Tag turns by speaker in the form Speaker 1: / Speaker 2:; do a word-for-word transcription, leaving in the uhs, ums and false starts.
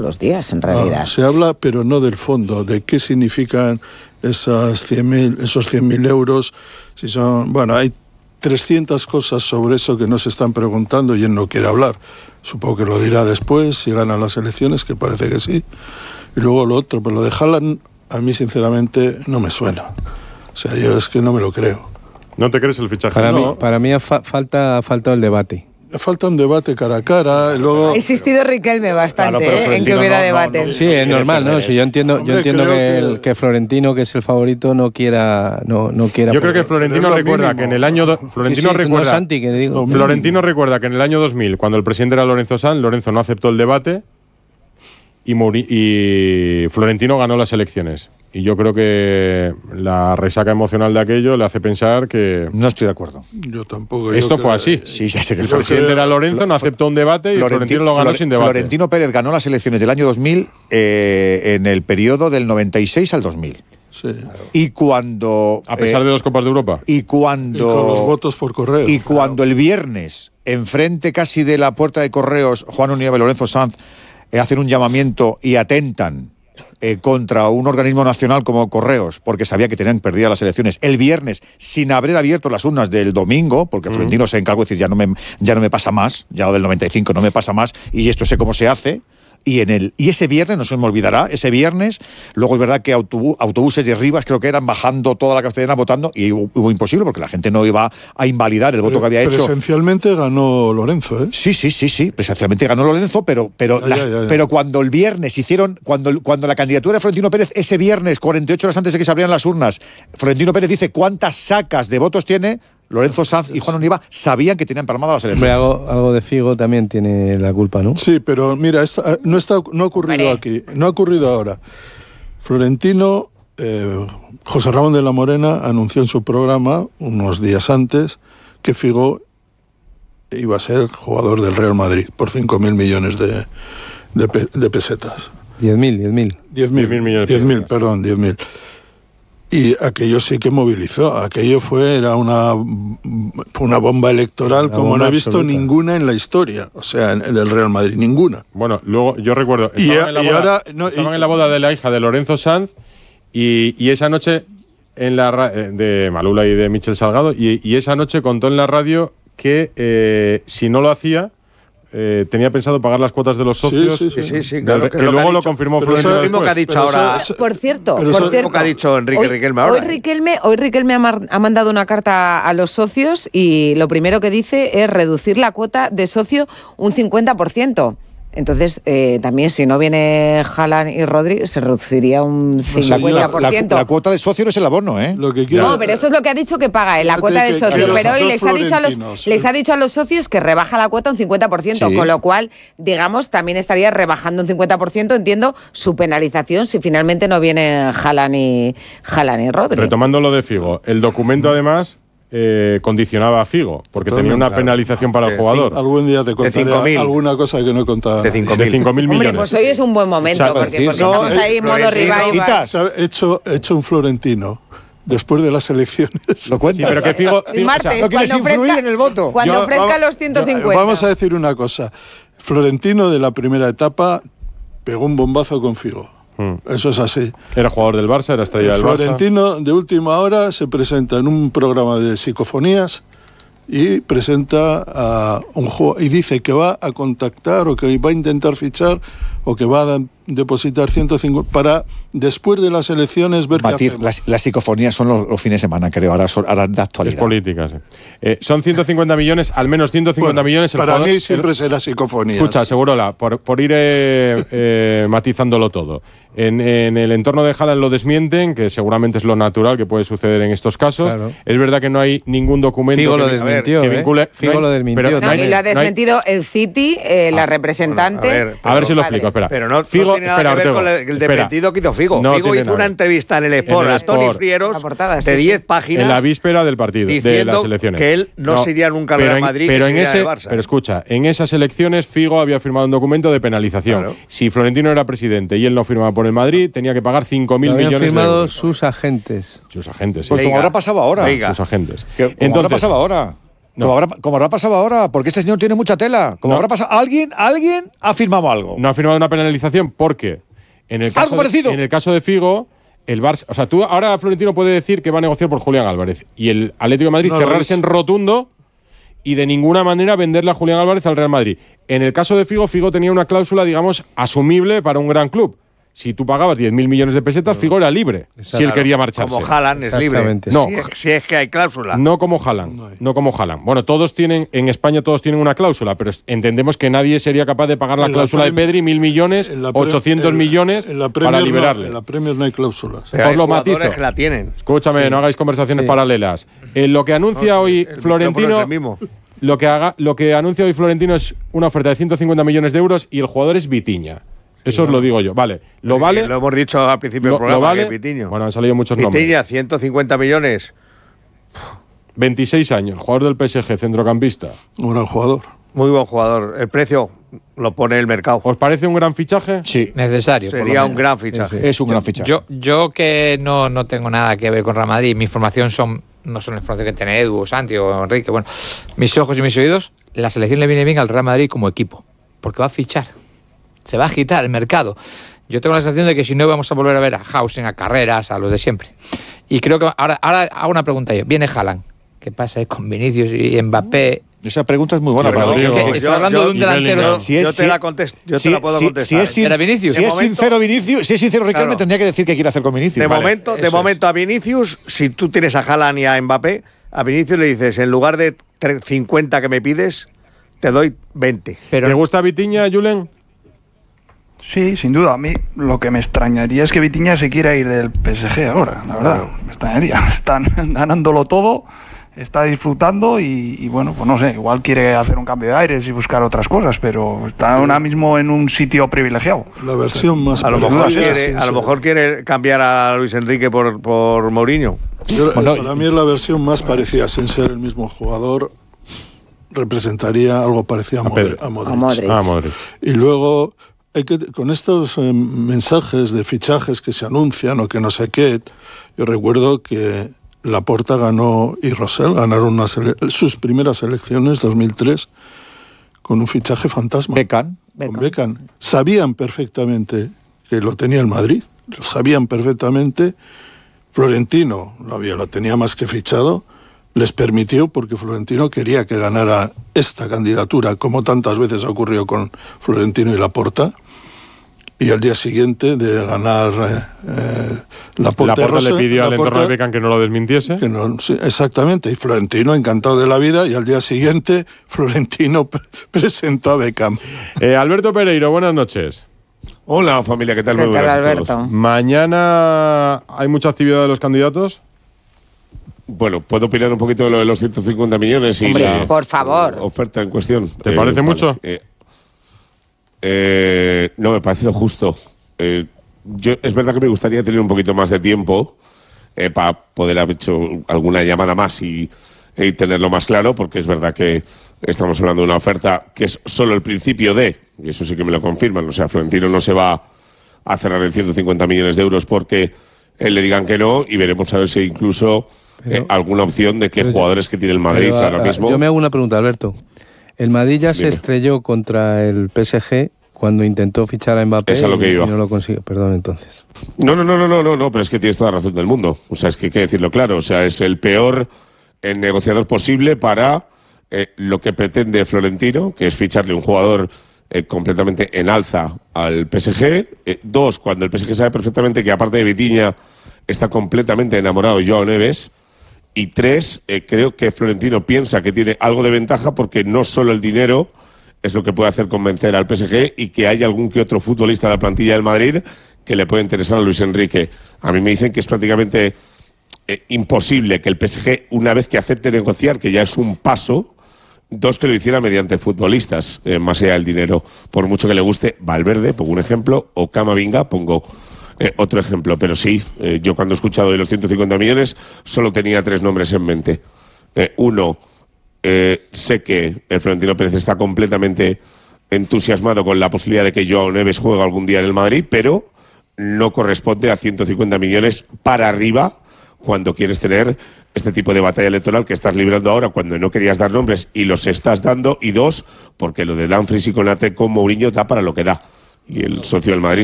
Speaker 1: los días, en realidad.
Speaker 2: Ah, se habla, pero no del fondo, de qué significan esas cien mil, esos cien mil euros. Si son, bueno, hay trescientas cosas sobre eso que no se están preguntando y él no quiere hablar. Supongo que lo dirá después, si ganan las elecciones, que parece que sí. Y luego lo otro, pero lo de Haaland, a mí sinceramente no me suena. O sea, yo es que no me lo creo.
Speaker 3: ¿No te crees el fichaje?
Speaker 4: Para
Speaker 3: no.
Speaker 4: mí, para mí ha, fa falta, ha faltado el debate.
Speaker 2: Falta un debate cara a cara. Y luego...
Speaker 1: Ha insistido Riquelme bastante,
Speaker 5: claro,
Speaker 1: ¿eh? En que hubiera
Speaker 5: no,
Speaker 1: debate.
Speaker 5: no, no,
Speaker 4: Sí, es normal, ¿no? Si yo entiendo,
Speaker 2: Hombre,
Speaker 4: yo entiendo
Speaker 2: creo
Speaker 4: que, el,
Speaker 2: que-
Speaker 4: que Florentino, que es el favorito, no quiera, no, no quiera.
Speaker 3: Yo creo que
Speaker 4: porque-
Speaker 3: Florentino
Speaker 2: Pero es lo
Speaker 3: recuerda
Speaker 2: mínimo.
Speaker 3: que en el año do-
Speaker 4: Sí,
Speaker 3: Florentino
Speaker 4: sí, no,
Speaker 3: recuerda
Speaker 4: Santi, que digo.
Speaker 2: Lo mínimo.
Speaker 3: Florentino recuerda que en el año dos mil, cuando el presidente era Lorenzo Sanz, Lorenzo no aceptó el debate y, Muri- y Florentino ganó las elecciones. Y yo creo que la resaca emocional de aquello le hace pensar que
Speaker 5: No estoy de acuerdo.
Speaker 2: Yo tampoco.
Speaker 3: esto
Speaker 2: yo
Speaker 3: fue
Speaker 2: creo-
Speaker 3: así.
Speaker 5: Sí, ya sé que
Speaker 3: El
Speaker 2: Yo
Speaker 3: presidente
Speaker 2: creo-
Speaker 3: era Lorenzo, no aceptó un debate y Florentino lo ganó
Speaker 5: Flore-
Speaker 3: sin debate.
Speaker 5: Florentino Pérez ganó las elecciones del año dos mil eh, en el periodo del noventa y seis al dos mil.
Speaker 2: Sí.
Speaker 5: Y cuando...
Speaker 3: A pesar
Speaker 5: eh,
Speaker 3: de dos Copas de Europa.
Speaker 5: Y
Speaker 2: Y
Speaker 5: cuando...
Speaker 2: con los votos por correo.
Speaker 5: Y cuando el viernes, enfrente casi de la puerta de correos, Juan Unieva y Lorenzo Sanz eh, hacen un llamamiento y atentan eh, contra un organismo nacional como Correos, porque sabía que tenían perdidas las elecciones, el viernes, sin haber abierto las urnas del domingo, porque Florentino se encargó de decir, ya no, me, ya no me pasa más, ya lo del noventa y cinco no me pasa más, y esto sé cómo se hace. Y, en el, y ese viernes, no se me olvidará, ese viernes, luego es verdad que autobú, autobuses de Rivas creo que eran bajando toda la Castellana votando y hubo, hubo imposible porque la gente no iba a invalidar el voto que había hecho.
Speaker 2: Presencialmente ganó Lorenzo, ¿eh?
Speaker 5: Sí, sí, sí, sí, presencialmente ganó Lorenzo, pero pero,
Speaker 2: Ya,
Speaker 5: las-
Speaker 2: ya, ya, ya.
Speaker 5: pero cuando el viernes hicieron, cuando, cuando la candidatura de Florentino Pérez, ese viernes, cuarenta y ocho horas antes de que se abrieran las urnas, Florentino Pérez dice cuántas sacas de votos tiene, Lorenzo Sanz y Juan Univa sabían que tenían palmadas las
Speaker 4: Hombre,
Speaker 5: elecciones.
Speaker 4: algo, algo de Figo también tiene la culpa, ¿no?
Speaker 2: Sí, pero mira, esta- no, está, no ha ocurrido aquí, no ha ocurrido ahora. Florentino, eh, José Ramón de la Morena anunció en su programa, unos días antes, que Figo iba a ser jugador del Real Madrid por cinco mil millones de, de, pe- de pesetas.
Speaker 4: diez mil, diez mil.
Speaker 2: diez mil,
Speaker 3: diez mil millones de
Speaker 2: diez mil,
Speaker 3: pesetas.
Speaker 2: perdón, diez mil. Y aquello sí que movilizó, aquello fue, era una, una bomba electoral
Speaker 4: Una
Speaker 2: como
Speaker 4: bomba
Speaker 2: no he visto
Speaker 4: absoluta.
Speaker 2: ninguna en la historia, o sea, en- del Real Madrid, ninguna.
Speaker 3: Bueno, luego yo recuerdo,
Speaker 2: Y
Speaker 3: estaban,
Speaker 2: a-
Speaker 3: en, la
Speaker 2: y
Speaker 3: boda,
Speaker 2: ahora, no,
Speaker 3: estaban
Speaker 2: y-
Speaker 3: en la boda de la hija de Lorenzo Sanz y, y esa noche en la ra- eh, de Malula y de Michel Salgado y, y esa noche contó en la radio que eh, si no lo hacía eh, tenía pensado pagar las cuotas de los socios,
Speaker 2: sí, sí.
Speaker 6: Sí, sí,
Speaker 3: del-
Speaker 6: claro.
Speaker 3: que,
Speaker 6: es lo
Speaker 3: luego
Speaker 6: ha
Speaker 3: lo
Speaker 6: dicho.
Speaker 3: confirmó
Speaker 2: Pero
Speaker 3: Florentino
Speaker 2: eso-
Speaker 6: Lo mismo que ha
Speaker 3: después.
Speaker 6: dicho
Speaker 2: Pero
Speaker 6: ahora.
Speaker 2: eso-
Speaker 1: Por cierto,
Speaker 2: pero
Speaker 1: por
Speaker 2: eso-
Speaker 1: cierto.
Speaker 6: que ha dicho Enrique
Speaker 1: hoy,
Speaker 6: Riquelme ahora,
Speaker 1: Hoy
Speaker 6: ¿eh?
Speaker 1: Riquelme, hoy Riquelme ha, mar- ha mandado una carta a los socios y lo primero que dice es reducir la cuota de socio un cincuenta por ciento. Entonces, eh, también si no viene Haaland y Rodri, se reduciría un
Speaker 5: Pues la,
Speaker 1: cincuenta por
Speaker 5: la-
Speaker 1: ciento.
Speaker 5: la cuota de socio no es el abono, ¿eh?
Speaker 2: Lo que quiero,
Speaker 1: No, pero eso es lo que ha dicho que paga, en la
Speaker 2: Fíjate
Speaker 1: cuota de
Speaker 2: que-
Speaker 1: socio.
Speaker 2: que
Speaker 1: Pero hoy
Speaker 2: los
Speaker 1: les ha, dicho a los,
Speaker 2: florentinos,
Speaker 1: les
Speaker 2: eh.
Speaker 1: ha dicho a los socios que rebaja la cuota un cincuenta por ciento,
Speaker 5: Sí.
Speaker 1: con lo cual, digamos, también estaría rebajando un cincuenta por ciento, entiendo, su penalización si finalmente no viene Haaland y, Haaland y Rodri.
Speaker 3: Retomando lo de Figo, el documento además eh, condicionaba a Figo porque
Speaker 2: Totalmente,
Speaker 3: tenía una
Speaker 2: claro.
Speaker 3: penalización para el
Speaker 6: De
Speaker 3: jugador
Speaker 2: algún día te
Speaker 6: cinco mil.
Speaker 2: contaré alguna cosa que no he contado.
Speaker 6: De cinco
Speaker 3: de
Speaker 6: mil.
Speaker 3: cinco mil
Speaker 1: Hombre,
Speaker 3: millones.
Speaker 1: pues hoy es un buen momento,
Speaker 5: O sea,
Speaker 1: porque,
Speaker 5: decir,
Speaker 1: porque
Speaker 5: no,
Speaker 1: estamos
Speaker 5: el
Speaker 1: ahí modo
Speaker 6: Florentino,
Speaker 1: revival.
Speaker 5: citas.
Speaker 2: ¿Sabe? He hecho, he hecho un florentino después de las elecciones.
Speaker 5: Lo
Speaker 3: Sí,
Speaker 5: cuentas.
Speaker 3: pero que Figo,
Speaker 1: El
Speaker 3: Figo- o
Speaker 1: martes,
Speaker 3: sea,
Speaker 5: no quieres
Speaker 1: cuando
Speaker 5: influir
Speaker 1: ofrezca,
Speaker 5: en el voto.
Speaker 1: Cuando
Speaker 2: Yo-
Speaker 1: ofrezca
Speaker 2: vamos-
Speaker 1: los ciento cincuenta.
Speaker 2: Vamos a decir una cosa. Florentino de la primera etapa pegó un bombazo con Figo.
Speaker 3: Mm.
Speaker 2: Eso es así.
Speaker 3: era jugador del Barça, era estrella del Barça.
Speaker 2: Florentino de última hora se presenta en un programa de psicofonías y presenta a un juego y dice que va a contactar o que va a intentar fichar o que va a da- depositar ciento cincuenta para después de las elecciones ver qué
Speaker 5: Matiz,
Speaker 2: hacemos.
Speaker 5: las, las psicofonías son los, los fines de semana, creo, ahora, son, ahora de
Speaker 3: Es
Speaker 5: actualidad.
Speaker 3: política, sí. Eh, son ciento cincuenta millones, al menos ciento cincuenta
Speaker 2: Bueno,
Speaker 3: millones. El
Speaker 2: para
Speaker 3: jugador-
Speaker 2: mí siempre
Speaker 3: el-
Speaker 2: será psicofonías.
Speaker 3: Escucha, Segurola, por, por ir eh, eh, matizándolo todo. En, en el entorno de Haaland lo desmienten, que seguramente es lo natural que puede suceder en estos casos.
Speaker 4: Claro.
Speaker 3: Es verdad que no hay ningún documento
Speaker 4: Figo
Speaker 3: que,
Speaker 4: lo
Speaker 3: vi-
Speaker 4: desmintió,
Speaker 3: que
Speaker 4: ¿eh?
Speaker 3: vincule.
Speaker 4: Figo
Speaker 3: no hay-
Speaker 4: lo desmintió.
Speaker 3: pero
Speaker 1: No,
Speaker 3: no hay-
Speaker 1: y lo ha
Speaker 3: no hay-
Speaker 1: desmentido el City, eh, la
Speaker 3: Ah,
Speaker 1: representante.
Speaker 6: bueno, a ver,
Speaker 3: A ver si lo
Speaker 1: Padre.
Speaker 3: explico, espera.
Speaker 6: Pero no, no
Speaker 3: Figo,
Speaker 6: tiene nada
Speaker 3: espera,
Speaker 6: que ver
Speaker 3: Ortego,
Speaker 6: con el, el
Speaker 3: espera.
Speaker 6: desmentido que hizo Figo.
Speaker 3: No
Speaker 6: Figo
Speaker 3: tiene
Speaker 6: hizo
Speaker 3: nada.
Speaker 6: una entrevista en el
Speaker 3: En
Speaker 6: Sport
Speaker 3: el
Speaker 6: a Tony
Speaker 3: Sport.
Speaker 6: Frieros
Speaker 1: La portada, sí,
Speaker 6: de
Speaker 1: sí.
Speaker 6: diez páginas.
Speaker 3: En la víspera del partido, de
Speaker 6: diciendo
Speaker 3: las elecciones.
Speaker 6: que él no se iría nunca al
Speaker 3: pero
Speaker 6: Real
Speaker 3: en-
Speaker 6: Madrid,
Speaker 3: pero
Speaker 6: que
Speaker 3: en
Speaker 6: se iría
Speaker 3: ese,
Speaker 6: al Barça.
Speaker 3: Pero escucha, en esas elecciones Figo había firmado un documento de penalización.
Speaker 6: Claro.
Speaker 3: Si Florentino era presidente y él no firmaba por el Madrid, tenía que pagar cinco mil
Speaker 4: Lo habían
Speaker 3: millones de
Speaker 4: firmado
Speaker 3: euros.
Speaker 4: sus agentes.
Speaker 3: Sus agentes, sí.
Speaker 5: Pues como
Speaker 6: Venga.
Speaker 5: habrá pasado ahora.
Speaker 6: Venga.
Speaker 3: Sus agentes.
Speaker 5: Que- como
Speaker 3: Entonces,
Speaker 5: habrá pasado ahora. No. Como, habrá, como habrá pasado ahora, porque este señor tiene mucha tela. Como
Speaker 3: no.
Speaker 5: habrá pasado. ¿Alguien, alguien ha firmado algo?
Speaker 3: No ha firmado una penalización porque en el caso
Speaker 5: ¿Algo parecido?
Speaker 3: De, en el caso de Figo, el Barça, o sea, tú ahora Florentino puede decir que va a negociar por Julián Álvarez y el Atlético de Madrid
Speaker 2: no,
Speaker 3: cerrarse en rotundo y de ninguna manera venderle a Julián Álvarez al Real Madrid. En el caso de Figo, Figo tenía una cláusula, digamos, asumible para un gran club. Si tú pagabas diez mil millones de pesetas, Figo era libre. Exacto. Si él quería marcharse.
Speaker 6: Como Haaland es libre.
Speaker 3: No.
Speaker 6: Si es, si es que hay cláusula.
Speaker 3: No como Haaland. No, no como Haaland. Bueno, todos tienen, en España todos tienen una cláusula, pero entendemos que nadie sería capaz de pagar la, la cláusula Premier, de Pedri, mil millones, ochocientos millones en la para liberarle.
Speaker 2: No, en la Premier no hay cláusulas.
Speaker 6: Pero
Speaker 3: Os lo matizo.
Speaker 6: Que la tienen.
Speaker 3: Escúchame, sí. No hagáis conversaciones sí. paralelas. Eh, lo que anuncia no, hoy el Florentino. Es lo que haga, lo que anuncia hoy Florentino es una oferta de ciento cincuenta millones de euros y el jugador es Vitinha. Eso os lo digo yo. Vale. ¿Lo vale?
Speaker 6: Lo hemos dicho al principio del programa, vale? Que es Vitinho.
Speaker 3: Bueno, han salido muchos
Speaker 6: Vitinha,
Speaker 3: nombres.
Speaker 6: Vitinha, ciento cincuenta millones.
Speaker 3: veintiséis años, jugador del P S G, centrocampista.
Speaker 2: Un gran jugador.
Speaker 6: Muy buen jugador. El precio lo pone el mercado.
Speaker 3: ¿Os parece un gran fichaje?
Speaker 7: Sí. Necesario.
Speaker 6: Sería un gran fichaje.
Speaker 5: Sí, sí. Es un gran fichaje.
Speaker 7: Yo, yo que no, no tengo nada que ver con Real Madrid, mi información son, no son la información que tiene Edu, Santi o Enrique, bueno, mis ojos y mis oídos, la selección le viene bien al Real Madrid como equipo, porque va a fichar. Se va a agitar el mercado. Yo tengo la sensación de que si no vamos a volver a ver a Hausen, a Carreras, a los de siempre. Y creo que ahora, ahora hago una pregunta yo. Viene Haaland. ¿Qué pasa con Vinicius y Mbappé?
Speaker 5: Esa pregunta es muy buena.
Speaker 6: Pero,
Speaker 5: para
Speaker 6: es
Speaker 7: que estoy hablando yo, de un delantero.
Speaker 6: Si es, yo te si, la contesto. Yo
Speaker 5: si,
Speaker 6: te la puedo
Speaker 5: si,
Speaker 6: contestar.
Speaker 5: Si es, sin,
Speaker 7: ¿Era Vinicius?
Speaker 5: Si es momento, sincero Vinicius, si es sincero Riquelme, claro. Tendría que decir qué quiere hacer con Vinicius.
Speaker 6: De
Speaker 5: vale,
Speaker 6: momento, de
Speaker 5: es.
Speaker 6: momento a Vinicius, si tú tienes a Haaland y a Mbappé, a Vinicius le dices, en lugar de cincuenta que me pides, te doy veinte.
Speaker 3: Pero, ¿te gusta Vitinha, Julen?
Speaker 8: Sí, sin duda. A mí lo que me extrañaría es que Vitinha se quiera ir del P S G ahora, la verdad. Claro. Me extrañaría. Están ganándolo todo, está disfrutando y, y bueno, pues no sé, igual quiere hacer un cambio de aires y buscar otras cosas, pero está ahora mismo en un sitio privilegiado.
Speaker 2: La versión más
Speaker 6: a lo mejor quiere, a lo mejor quiere cambiar a Luis Enrique por, por Mourinho.
Speaker 2: Yo, bueno, para mí es la versión más parecida, sin ser el mismo jugador, representaría algo parecido a, a, Modric, a, Modric.
Speaker 1: a Modric.
Speaker 3: A Modric.
Speaker 2: Y luego hay que, con estos eh, mensajes de fichajes que se anuncian o que no sé qué, yo recuerdo que Laporta ganó y Rosell ganaron una sele- sus primeras elecciones, dos mil tres, con un fichaje fantasma.
Speaker 5: Beckham.
Speaker 2: Con Beckham. Sabían perfectamente que lo tenía el Madrid, lo sabían perfectamente. Florentino lo, había, lo tenía más que fichado, les permitió porque Florentino quería que ganara esta candidatura, como tantas veces ha ocurrido con Florentino y Laporta. Y al día siguiente de ganar eh, eh, Laporta,
Speaker 3: Laporta
Speaker 2: Rosell,
Speaker 3: le pidió al
Speaker 2: Laporta,
Speaker 3: entorno de Beckham que no lo desmintiese.
Speaker 2: Que no, sí, exactamente, y Florentino encantado de la vida, y al día siguiente Florentino pre- presentó a Beckham.
Speaker 3: Eh, Alberto Pereiro, buenas noches.
Speaker 9: Hola familia, ¿qué tal?
Speaker 1: ¿Qué
Speaker 9: Muy
Speaker 1: tal,
Speaker 9: buenas
Speaker 1: Alberto?
Speaker 9: a todos.
Speaker 3: Mañana hay mucha actividad de los candidatos.
Speaker 9: Bueno, puedo opinar un poquito de lo de los ciento cincuenta millones y
Speaker 1: Hombre,
Speaker 9: la
Speaker 1: por favor.
Speaker 9: oferta en cuestión.
Speaker 3: ¿Te eh, parece vale, mucho?
Speaker 9: Eh, eh, no, me parece lo justo. Eh, yo, es verdad que me gustaría tener un poquito más de tiempo eh, para poder haber hecho alguna llamada más y, y tenerlo más claro, porque es verdad que estamos hablando de una oferta que es solo el principio de, y eso sí que me lo confirman, o sea, Florentino no se va a cerrar en ciento cincuenta millones de euros porque él le digan que no, y veremos a ver si incluso pero, eh, alguna opción de que jugadores yo, que tiene el Madrid
Speaker 4: pero,
Speaker 9: ahora mismo...
Speaker 4: Yo me hago una pregunta, Alberto. El Madrid ya
Speaker 9: Dime.
Speaker 4: se estrelló contra el P S G cuando intentó fichar a Mbappé
Speaker 9: es a lo que
Speaker 4: y,
Speaker 9: iba.
Speaker 4: y no lo consiguió. Perdón, entonces.
Speaker 9: No, no, no, no, no, no, no, pero es que tienes toda la razón del mundo. O sea, es que hay que decirlo claro. O sea, es el peor eh, negociador posible para eh, lo que pretende Florentino, que es ficharle un jugador eh, completamente en alza al P S G. Eh, dos, cuando el P S G sabe perfectamente que aparte de Vitinha está completamente enamorado de Joao Neves. Y tres, eh, creo que Florentino piensa que tiene algo de ventaja porque no solo el dinero es lo que puede hacer convencer al P S G y que hay algún que otro futbolista de la plantilla del Madrid que le puede interesar a Luis Enrique. A mí me dicen que es prácticamente eh, imposible que el P S G, una vez que acepte negociar, que ya es un paso, dos, que lo hiciera mediante futbolistas, eh, más allá del dinero. Por mucho que le guste Valverde, pongo un ejemplo, o Camavinga, pongo eh, otro ejemplo. Pero sí, eh, yo cuando he escuchado de los ciento cincuenta millones solo tenía tres nombres en mente. Eh, uno... Eh, sé que el Florentino Pérez está completamente entusiasmado con la posibilidad de que Joao Neves juegue algún día en el Madrid, pero no corresponde a ciento cincuenta millones para arriba cuando quieres tener este tipo de batalla electoral que estás librando ahora cuando no querías dar nombres y los estás dando, y dos, porque lo de Dumfries y Konate con Mourinho da para lo que da. Y el socio del Madrid